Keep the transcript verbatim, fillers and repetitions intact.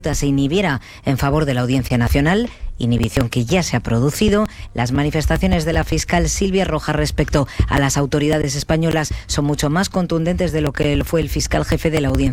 se inhibiera en favor de la Audiencia Nacional, inhibición que ya se ha producido. Las manifestaciones de la fiscal Silvia Rojas respecto a las autoridades españolas son mucho más contundentes de lo que fue el fiscal jefe de la Audiencia